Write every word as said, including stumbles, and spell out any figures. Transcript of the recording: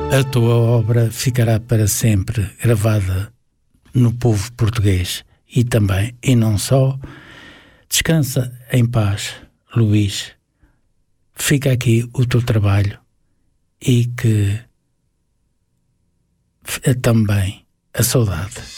A tua obra ficará para sempre gravada no povo português e também, e não só. Descansa em paz, Luís. Fica aqui o teu trabalho e que também a saudade.